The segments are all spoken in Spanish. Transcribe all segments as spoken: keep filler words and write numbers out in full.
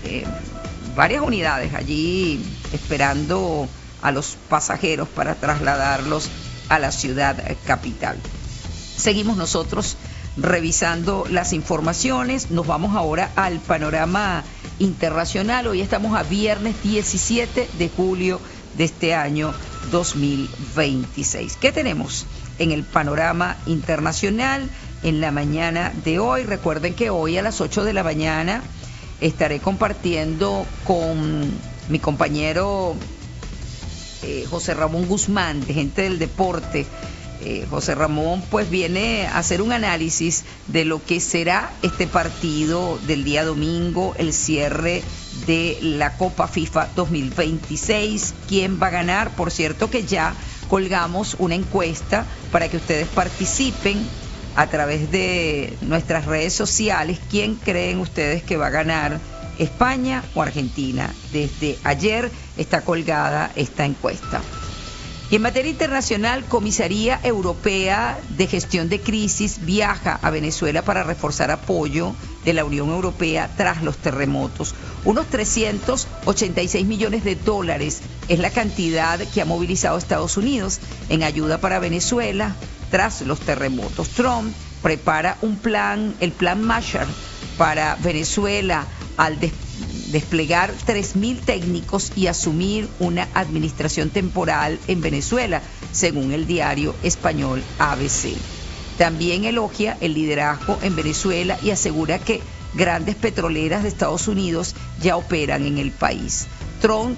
eh, varias unidades allí esperando a los pasajeros para trasladarlos a la ciudad capital. Seguimos nosotros revisando las informaciones. Nos vamos ahora al panorama internacional. Hoy estamos a viernes diecisiete de julio de este año dos mil veintiséis. ¿Qué tenemos en el panorama internacional en la mañana de hoy? Recuerden que hoy a las ocho de la mañana estaré compartiendo con mi compañero eh, José Ramón Guzmán, de Gente del Deporte. Eh, José Ramón pues viene a hacer un análisis de lo que será este partido del día domingo, el cierre de la Copa FIFA dos mil veintiséis. ¿Quién va a ganar? Por cierto que ya colgamos una encuesta para que ustedes participen a través de nuestras redes sociales. ¿Quién creen ustedes que va a ganar, España o Argentina? Desde ayer está colgada esta encuesta. Y en materia internacional, Comisaría Europea de Gestión de Crisis viaja a Venezuela para reforzar apoyo de la Unión Europea tras los terremotos. Unos trescientos ochenta y seis millones de dólares es la cantidad que ha movilizado Estados Unidos en ayuda para Venezuela tras los terremotos. Trump prepara un plan, el plan Marshall para Venezuela al des- desplegar tres mil técnicos y asumir una administración temporal en Venezuela, según el diario español A B C. También elogia el liderazgo en Venezuela y asegura que grandes petroleras de Estados Unidos ya operan en el país. Trump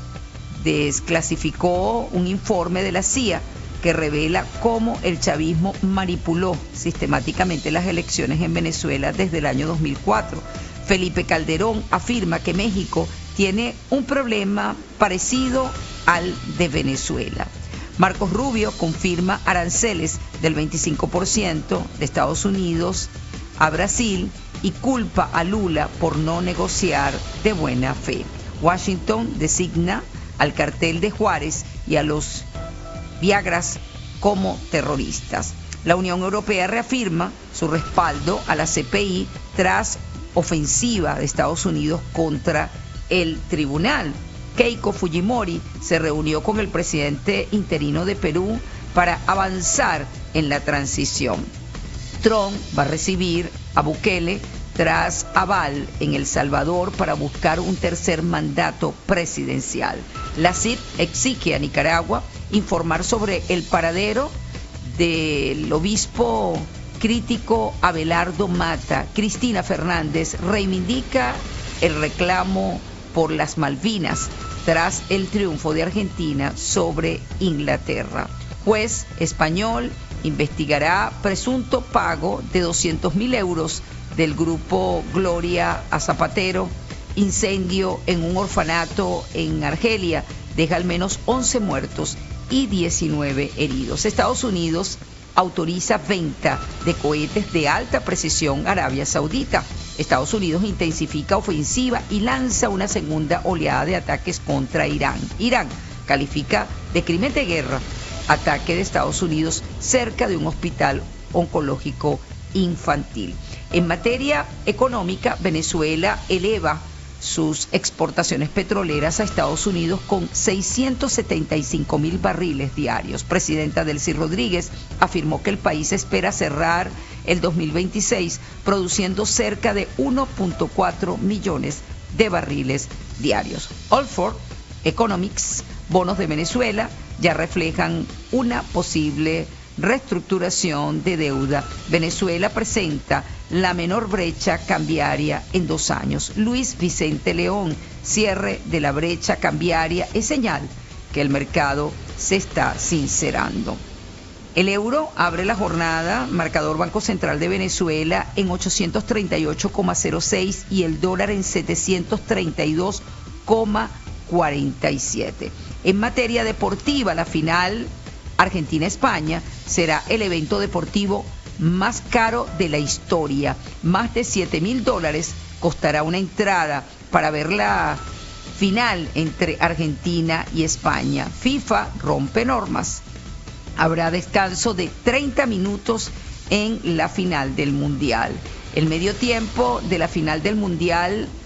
desclasificó un informe de la C I A que revela cómo el chavismo manipuló sistemáticamente las elecciones en Venezuela desde el año dos mil cuatro. Felipe Calderón afirma que México tiene un problema parecido al de Venezuela. Marcos Rubio confirma aranceles del veinticinco por ciento de Estados Unidos a Brasil y culpa a Lula por no negociar de buena fe. Washington designa al cartel de Juárez y a los Viagras como terroristas. La Unión Europea reafirma su respaldo a la C P I tras ofensiva de Estados Unidos contra el tribunal. Keiko Fujimori se reunió con el presidente interino de Perú para avanzar en la transición. Trump va a recibir a Bukele tras aval en El Salvador para buscar un tercer mandato presidencial. La C I P exige a Nicaragua informar sobre el paradero del obispo crítico Abelardo Mata. Cristina Fernández reivindica el reclamo por las Malvinas tras el triunfo de Argentina sobre Inglaterra. Juez español investigará presunto pago de doscientos mil euros del grupo Gloria a Zapatero. Incendio en un orfanato en Argelia deja al menos once muertos y diecinueve heridos. Estados Unidos autoriza venta de cohetes de alta precisión a Arabia Saudita. Estados Unidos intensifica ofensiva y lanza una segunda oleada de ataques contra Irán. Irán califica de crimen de guerra ataque de Estados Unidos cerca de un hospital oncológico infantil. En materia económica, Venezuela eleva sus exportaciones petroleras a Estados Unidos con seiscientos setenta y cinco mil barriles diarios. Presidenta Delcy Rodríguez afirmó que el país espera cerrar el dos mil veintiséis produciendo cerca de uno punto cuatro millones de barriles diarios. Oxford Economics, bonos de Venezuela, ya reflejan una posible reestructuración de deuda. Venezuela presenta la menor brecha cambiaria en dos años. Luis Vicente León, cierre de la brecha cambiaria es señal que el mercado se está sincerando. El euro abre la jornada, marcador Banco Central de Venezuela en ochocientos treinta y ocho coma cero seis y el dólar en setecientos treinta y dos coma cuarenta y siete. En materia deportiva, la final Argentina-España será el evento deportivo más caro de la historia. Más de siete mil dólares costará una entrada para ver la final entre Argentina y España. FIFA rompe normas. Habrá descanso de treinta minutos en la final del Mundial. El medio tiempo de la final del Mundial